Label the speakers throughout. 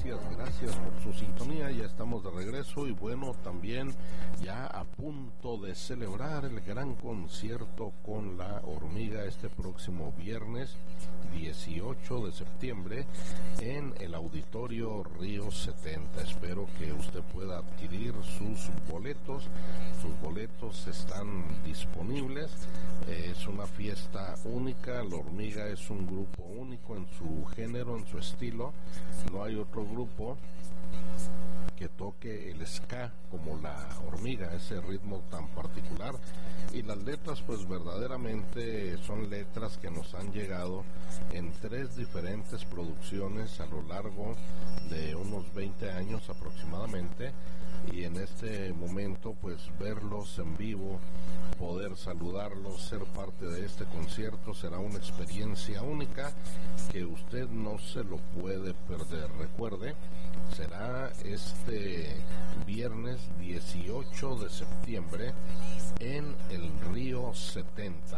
Speaker 1: gracias por su sintonía. Ya estamos de regreso y bueno, también ya a punto de celebrar el gran concierto con La Hormiga este próximo viernes 18 de septiembre en el Auditorio Río 70. Espero que usted pueda adquirir sus boletos. Sus boletos están disponibles. Es una fiesta única. La Hormiga es un grupo único en su género, en su estilo. No hay otro grupo que toque el ska como La Hormiga, ese ritmo tan particular. Y las letras pues verdaderamente son letras que nos han llegado en 3 diferentes producciones a lo largo de unos 20 años aproximadamente, y en este momento pues verlos en vivo, poder saludarlos, ser parte de este concierto será una experiencia única que usted no se lo puede perder. Recuerde, será este viernes 18 de septiembre en el Río 70.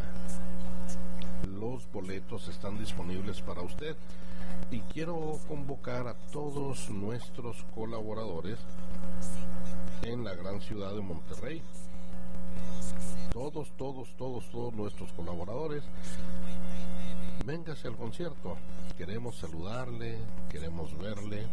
Speaker 1: Los boletos están disponibles para usted y quiero convocar a todos nuestros colaboradores en la gran ciudad de Monterrey. Todos nuestros colaboradores, véngase al concierto. Queremos saludarle, queremos verle.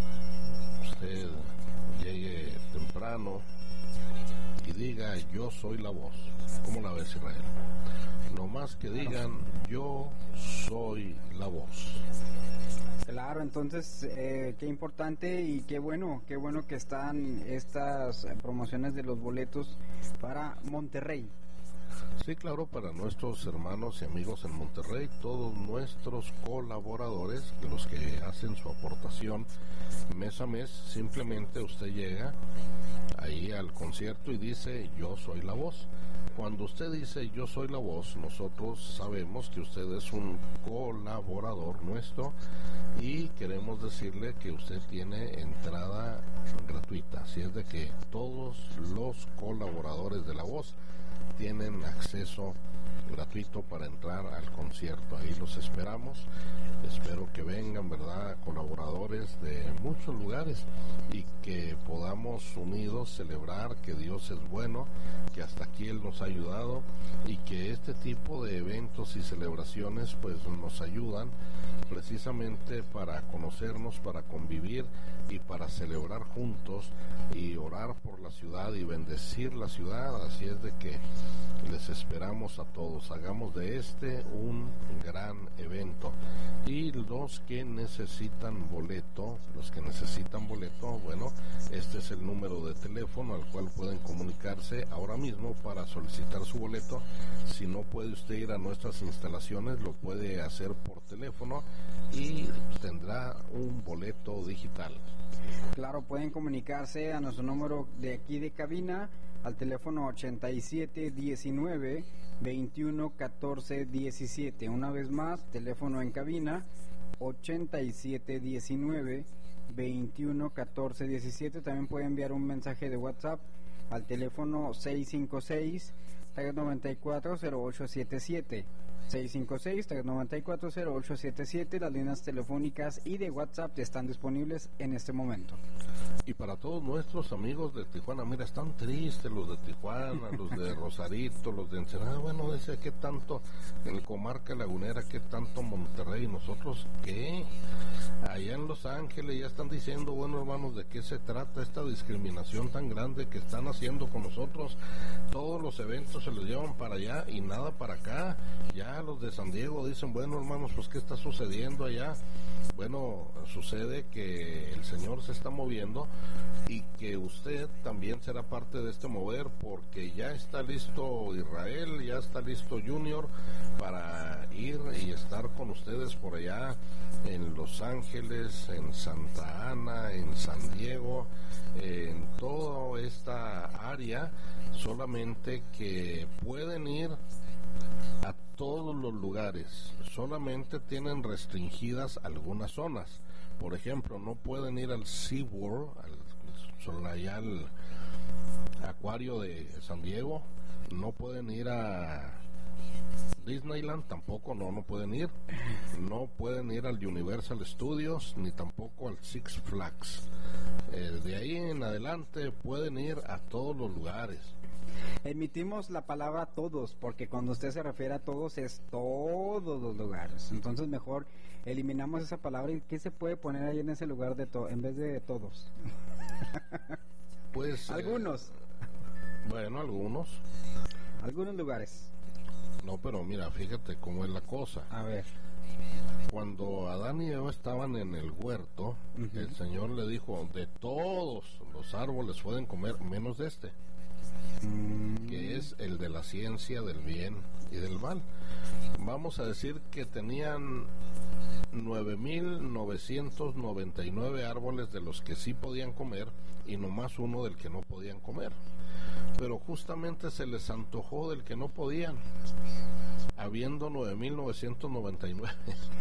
Speaker 1: Usted llegue temprano y diga: yo soy la voz. ¿Cómo la ves, Israel? No más que digan: yo soy la voz.
Speaker 2: Claro, entonces qué importante y qué bueno que están estas promociones de los boletos para Monterrey.
Speaker 1: Sí, claro, para nuestros hermanos y amigos en Monterrey, todos nuestros colaboradores, los que hacen su aportación mes a mes. Simplemente usted llega ahí al concierto y dice: yo soy la voz. Cuando usted dice yo soy la voz, nosotros sabemos que usted es un colaborador nuestro y queremos decirle que usted tiene entrada gratuita. Así es de que todos los colaboradores de la voz tienen acceso gratuito para entrar al concierto. Ahí los esperamos. Espero que vengan, ¿verdad?, colaboradores de muchos lugares y que podamos unidos celebrar que Dios es bueno, que hasta aquí Él nos ha ayudado y que este tipo de eventos y celebraciones pues nos ayudan precisamente para conocernos, para convivir y para celebrar juntos y orar por la ciudad y bendecir la ciudad. Así es de que les esperamos a todos. Hagamos de este un gran evento. Y los que necesitan boleto, bueno, este es el número de teléfono al cual pueden comunicarse ahora mismo para solicitar su boleto. Si no puede usted ir a nuestras instalaciones, lo puede hacer por teléfono y tendrá un boleto digital.
Speaker 2: Claro, pueden comunicarse a nuestro número de aquí de cabina al teléfono 8719 21 14 17. Una vez más, teléfono en cabina 8719 21 14 17. También puede enviar un mensaje de WhatsApp al teléfono 656 394 0877. 656-394-0877. Las líneas telefónicas y de WhatsApp están disponibles en este momento.
Speaker 1: Y para todos nuestros amigos de Tijuana, mira, están tristes los de Tijuana, los de Rosarito, los de Ensenada. Bueno, dice, ¿qué tanto en el comarca lagunera, qué tanto Monterrey? Nosotros, ¿qué? Allá en Los Ángeles ya están diciendo, bueno, hermanos, ¿de qué se trata esta discriminación tan grande que están haciendo con nosotros? Todos los eventos se los llevan para allá y nada para acá. Ya los de San Diego dicen, bueno, hermanos, pues ¿qué está sucediendo allá? Bueno, sucede que el Señor se está moviendo y que usted también será parte de este mover, porque ya está listo Israel, ya está listo Junior para ir y estar con ustedes por allá en Los Ángeles, en Santa Ana, en San Diego, en toda esta área. Solamente que pueden ir a todos los lugares, solamente tienen restringidas algunas zonas. Por ejemplo, no pueden ir al SeaWorld, al acuario de San Diego, no pueden ir a Disneyland tampoco, no pueden ir. No pueden ir al Universal Studios ni tampoco al Six Flags. De ahí en adelante pueden ir a todos los lugares.
Speaker 2: Emitimos la palabra todos, porque cuando usted se refiere a todos es todos los lugares. Entonces mejor eliminamos esa palabra. ¿Y qué se puede poner ahí en ese lugar en vez de todos?
Speaker 1: Pues
Speaker 2: algunos.
Speaker 1: Bueno, algunos
Speaker 2: Lugares.
Speaker 1: No, pero mira, fíjate cómo es la cosa.
Speaker 2: A ver.
Speaker 1: Cuando Adán y Eva estaban en el huerto, el Señor le dijo, de todos los árboles pueden comer, menos de este, que es el de la ciencia del bien y del mal. Vamos a decir que tenían 9,999 árboles de los que sí podían comer y nomás uno del que no podían comer. Pero justamente se les antojó del que no podían, habiendo 9,999.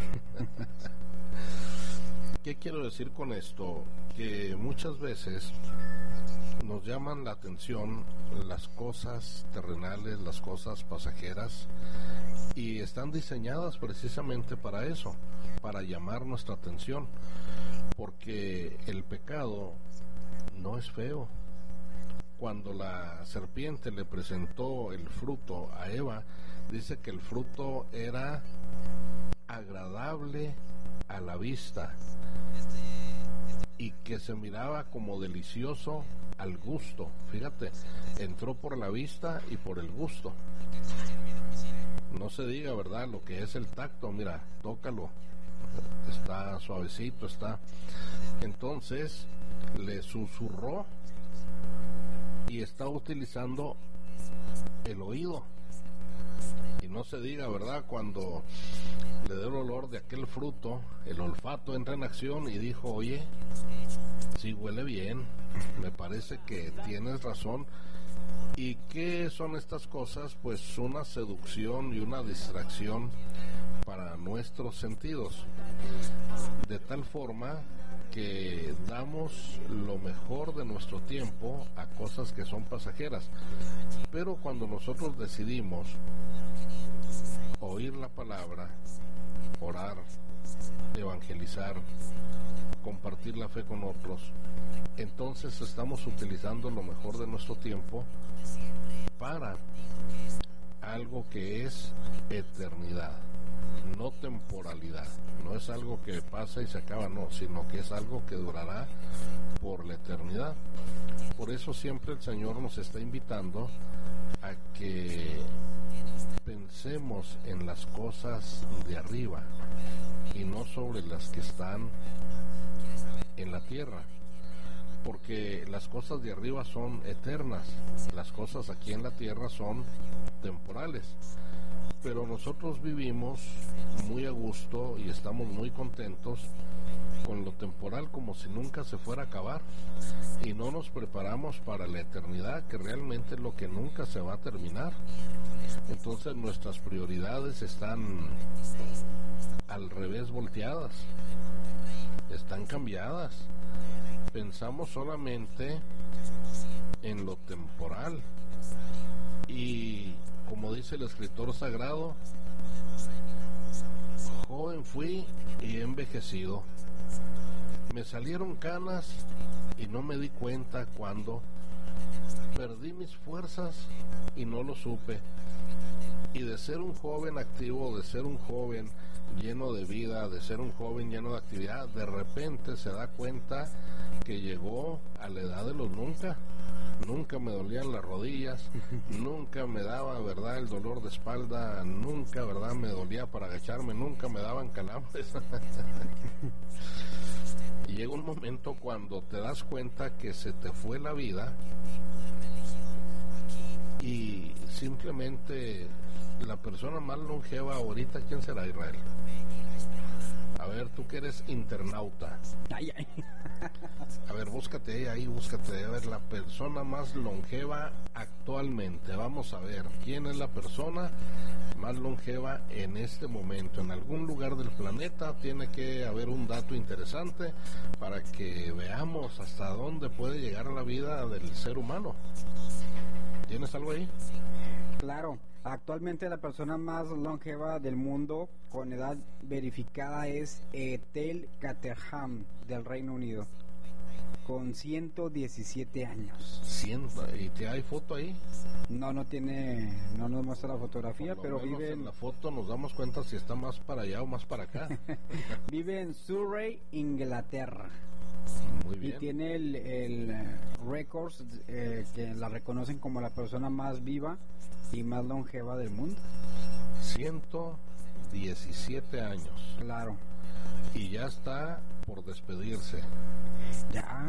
Speaker 1: ¿Qué quiero decir con esto? Que muchas veces nos llaman la atención las cosas terrenales, las cosas pasajeras, y están diseñadas precisamente para eso, para llamar nuestra atención, porque el pecado no es feo. Cuando la serpiente le presentó el fruto a Eva, dice que el fruto era agradable a la vista y que se miraba como delicioso al gusto. Fíjate, entró por la vista y por el gusto. No se diga, ¿verdad?, lo que es el tacto. Mira, tócalo, está suavecito, está. Entonces le susurró y está utilizando el oído. Y no se diga, ¿verdad?, cuando le dio el olor de aquel fruto, el olfato entra en acción y dijo, oye, sí huele bien, me parece que tienes razón. ¿Y qué son estas cosas? Pues una seducción y una distracción para nuestros sentidos, de tal forma que damos lo mejor de nuestro tiempo a cosas que son pasajeras. Pero cuando nosotros decidimos oír la palabra, orar, evangelizar, compartir la fe con otros, entonces estamos utilizando lo mejor de nuestro tiempo para algo que es eternidad, no temporalidad. No es algo que pasa y se acaba, no, sino que es algo que durará por la eternidad. Por eso siempre el Señor nos está invitando a que pensemos en las cosas de arriba y no sobre las que están en la tierra, porque las cosas de arriba son eternas, las cosas aquí en la tierra son temporales. Pero nosotros vivimos muy a gusto y estamos muy contentos con lo temporal, como si nunca se fuera a acabar, y no nos preparamos para la eternidad, que realmente es lo que nunca se va a terminar. Entonces nuestras prioridades están al revés, volteadas, están cambiadas. Pensamos solamente en lo temporal, y como dice el escritor sagrado, joven fui y he envejecido, me salieron canas y no me di cuenta cuando, perdí mis fuerzas y no lo supe. Y de ser un joven activo, de ser un joven lleno de vida, de ser un joven lleno de actividad, de repente se da cuenta que llegó a la edad de los nunca. Nunca me dolían las rodillas, nunca me daba, ¿verdad?, el dolor de espalda, nunca, ¿verdad?, me dolía para agacharme, nunca me daban calambres. Y llega un momento cuando te das cuenta que se te fue la vida y simplemente la persona más longeva ahorita, ¿quién será, Israel? A ver, tú que eres internauta.
Speaker 2: Ay, ay.
Speaker 1: A ver, búscate ahí, búscate. A ver, la persona más longeva actualmente. Vamos a ver, ¿quién es la persona más longeva en este momento? En algún lugar del planeta tiene que haber un dato interesante para que veamos hasta dónde puede llegar la vida del ser humano. ¿Tienes algo ahí?
Speaker 2: Claro, Actualmente la persona más longeva del mundo con edad verificada es Ethel Caterham del Reino Unido, con 117 años.
Speaker 1: 100, ¿y te hay foto ahí?
Speaker 2: No nos muestra la fotografía,
Speaker 1: Por
Speaker 2: pero
Speaker 1: lo menos
Speaker 2: vive
Speaker 1: en la foto nos damos cuenta si está más para allá o más para acá.
Speaker 2: vive en Surrey, Inglaterra.
Speaker 1: Muy
Speaker 2: Y
Speaker 1: bien.
Speaker 2: tiene el récords que la reconocen como la persona más viva y más longeva del mundo.
Speaker 1: 117 años.
Speaker 2: Claro.
Speaker 1: Y ya está por despedirse.
Speaker 2: Ya.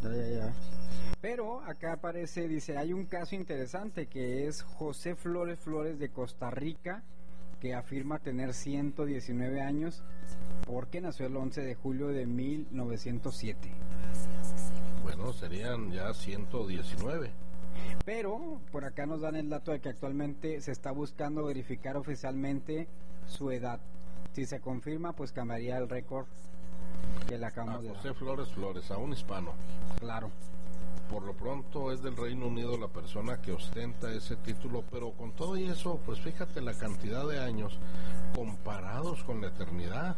Speaker 2: Pero acá aparece, dice, hay un caso interesante que es José Flores de Costa Rica, que afirma tener 119 años porque nació el 11 de julio de 1907.
Speaker 1: Bueno, serían ya 119.
Speaker 2: Pero por acá nos dan el dato de que actualmente se está buscando verificar oficialmente su edad. Si se confirma, pues cambiaría el récord que le
Speaker 1: A
Speaker 2: acabamos de
Speaker 1: José
Speaker 2: dar.
Speaker 1: Flores, a un hispano.
Speaker 2: Claro.
Speaker 1: Por lo pronto es del Reino Unido la persona que ostenta ese título, pero con todo y eso, pues fíjate la cantidad de años comparados con la eternidad.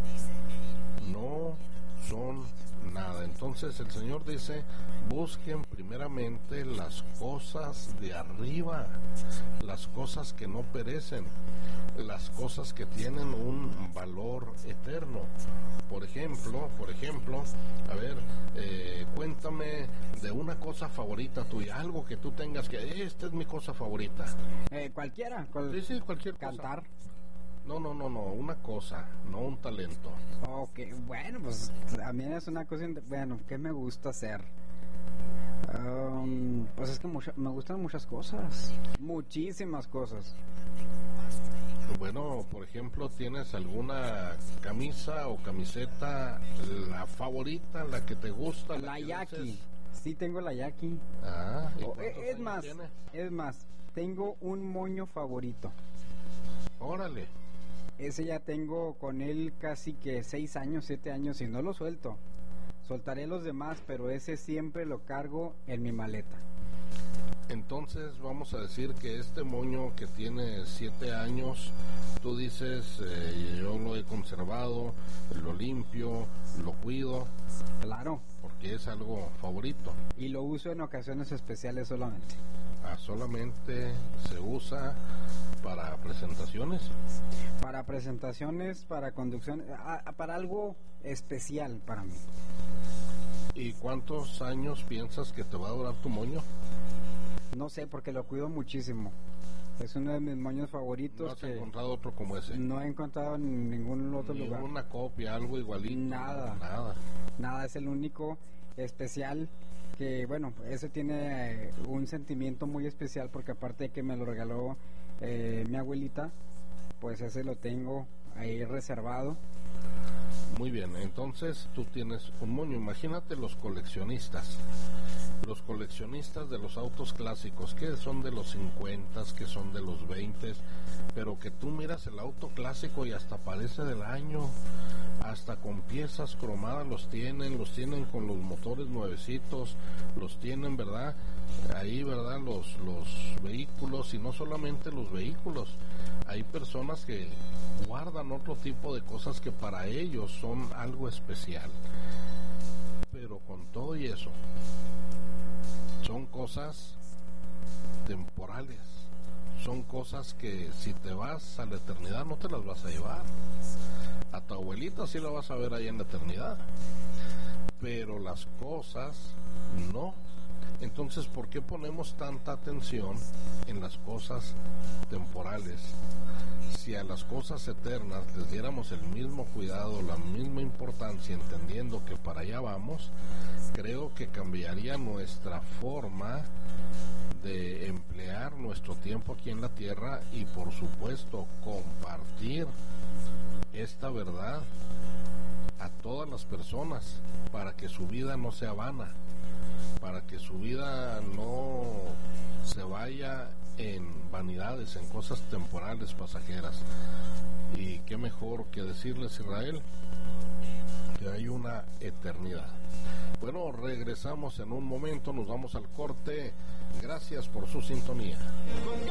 Speaker 1: No son nada. Entonces el Señor dice, busquen primeramente las cosas de arriba, las cosas que no perecen, las cosas que tienen un valor eterno. Por ejemplo, a ver, cuéntame de una cosa favorita tuya, algo que tú tengas que, esta es mi cosa favorita.
Speaker 2: Cualquiera.
Speaker 1: Sí, cualquier cosa.
Speaker 2: Cantar.
Speaker 1: No, una cosa, no un talento.
Speaker 2: Ok, bueno, pues también es una cosa, bueno, ¿qué me gusta hacer? Pues es que me gustan muchas cosas, muchísimas cosas.
Speaker 1: Bueno, por ejemplo, ¿tienes alguna camisa o camiseta, la favorita, la que te gusta?
Speaker 2: La
Speaker 1: que
Speaker 2: Yaqui,
Speaker 1: dices?
Speaker 2: sí tengo la Yaqui.
Speaker 1: Ah, ¿y
Speaker 2: Oh,
Speaker 1: cuántos años tienes?
Speaker 2: es más, tengo un moño favorito.
Speaker 1: Órale.
Speaker 2: Ese ya tengo con él casi que 6 años, 7 años y no lo suelto. Soltaré los demás, pero ese siempre lo cargo en mi maleta.
Speaker 1: Entonces vamos a decir que este moño que tiene 7 años, tú dices, yo lo he conservado, lo limpio, lo cuido,
Speaker 2: Claro,
Speaker 1: porque es algo favorito.
Speaker 2: y lo uso en ocasiones especiales solamente.
Speaker 1: Solamente se usa para presentaciones.
Speaker 2: Para presentaciones, para conducción, para algo especial para mí.
Speaker 1: ¿Y cuántos años piensas que te va a durar tu moño?
Speaker 2: No sé, porque lo cuido muchísimo. Es uno de mis moños
Speaker 1: ¿No
Speaker 2: favoritos
Speaker 1: has
Speaker 2: que
Speaker 1: encontrado otro como ese?
Speaker 2: no he encontrado en ningún otro
Speaker 1: Ni
Speaker 2: lugar.
Speaker 1: una copia, algo igualito.
Speaker 2: Nada. Nada, es el único especial que, bueno, ese tiene un sentimiento muy especial porque aparte de que me lo regaló mi abuelita, pues ese lo tengo ahí reservado.
Speaker 1: Muy bien, entonces tú tienes un moño. Imagínate los coleccionistas de los autos clásicos, que son de los 50, que son de los 20, pero que tú miras el auto clásico y hasta parece del año, hasta con piezas cromadas los tienen con los motores nuevecitos, los tienen, ¿verdad? Ahí, ¿verdad? Los vehículos, y no solamente los vehículos, hay personas que guardan otro tipo de cosas que para ellos son algo especial. Pero con todo y eso, son cosas temporales, son cosas que si te vas a la eternidad no te las vas a llevar. A tu abuelita sí la vas a ver ahí en la eternidad, pero las cosas no. Entonces, ¿por qué ponemos tanta atención en las cosas temporales? Si a las cosas eternas les diéramos el mismo cuidado, la misma importancia, entendiendo que para allá vamos, creo que cambiaría nuestra forma de emplear nuestro tiempo aquí en la tierra y, por supuesto, compartir esta verdad a todas las personas para que su vida no sea vana, para que su vida no se vaya en vanidades, en cosas temporales, pasajeras. Y qué mejor que decirles, Israel, que hay una eternidad. Bueno, regresamos en un momento, nos vamos al corte. Gracias por su sintonía.